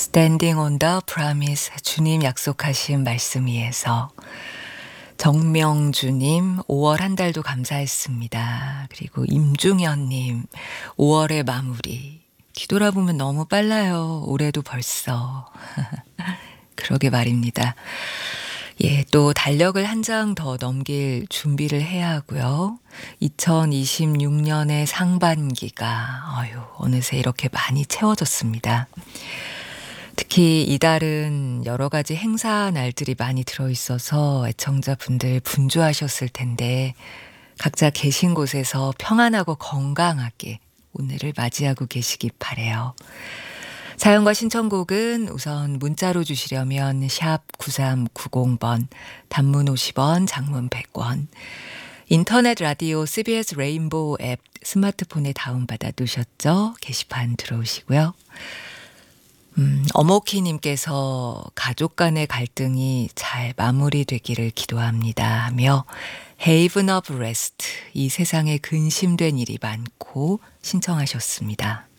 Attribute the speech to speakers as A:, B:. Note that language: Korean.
A: Standing on the promise, 주님 약속하신 말씀 위에서. 정명주님 5월 한 달도 감사했습니다. 그리고 임중현님 5월의 마무리. 뒤돌아보면 너무 빨라요. 올해도 벌써. 그러게 말입니다. 예, 또 달력을 한 장 더 넘길 준비를 해야 하고요. 2026년의 상반기가 어느새 이렇게 많이 채워졌습니다. 특히 이달은 여러 가지 행사 날들이 많이 들어있어서 애청자분들 분주하셨을 텐데 각자 계신 곳에서 평안하고 건강하게 오늘을 맞이하고 계시기 바래요. 사연과 신청곡은 우선 문자로 주시려면 샵 9390번, 단문 50원, 장문 100원, 인터넷 라디오 CBS 레인보우 앱 스마트폰에 다운받아 두셨죠? 게시판 들어오시고요. 어모키님께서 가족 간의 갈등이 잘 마무리되기를 기도합니다 하며 Haven of Rest, 이 세상에 근심된 일이 많고 신청하셨습니다.